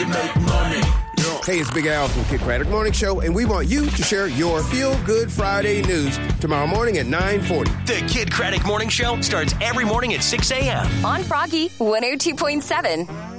make money. Hey, it's Big Al from Kid Craddock Morning Show, and we want you to share your Feel Good Friday news tomorrow morning at 9:40. The Kid Craddock Morning Show starts every morning at 6 a.m. on Froggy 102.7.